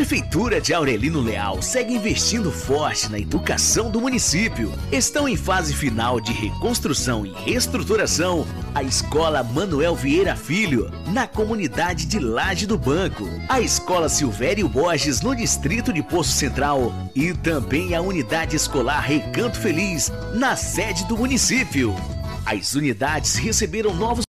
Prefeitura de Aurelino Leal segue investindo forte na educação do município. Estão em fase final de reconstrução e reestruturação a Escola Manuel Vieira Filho, na comunidade de Laje do Banco, a Escola Silvério Borges, no distrito de Poço Central, e também a Unidade Escolar Recanto Feliz, na sede do município. As unidades receberam novos